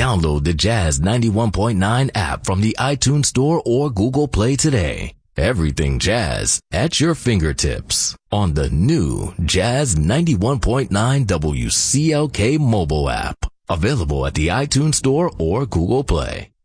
Download the Jazz 91.9 app from the iTunes Store or Google Play today. Everything Jazz at your fingertips on the new Jazz 91.9 WCLK mobile app. Available at the iTunes Store or Google Play.